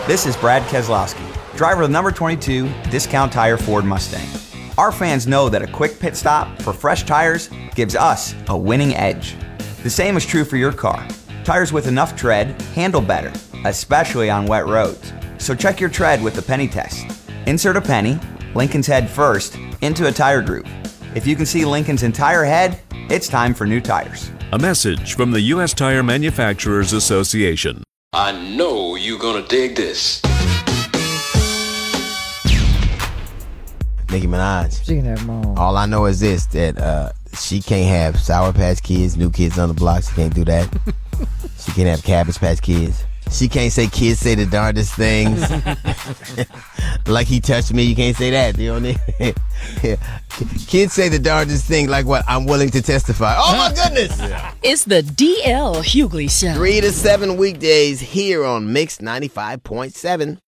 This is Brad Keselowski, driver of the number 22 Discount Tire Ford Mustang. Our fans know that a quick pit stop for fresh tires gives us a winning edge. The same is true for your car. Tires with enough tread handle better, especially on wet roads. So check your tread with the penny test. Insert a penny, Lincoln's head first, into a tire groove. If you can see Lincoln's entire head, it's time for new tires. A message from the U.S. Tire Manufacturers Association. I know you're gonna dig this. Nicki Minaj. She can have them all. All I know is this, that she can't have Sour Patch Kids, New Kids on the Block. She can't do that. She can't have Cabbage Patch Kids. She can't say kids say the darndest things. Like he touched me, you can't say that. You know what I mean? Kids say the darndest thing like what? I'm willing to testify. Oh my goodness! Yeah. It's the D.L. Hughley Show. 3 to 7 weekdays here on Mix 95.7.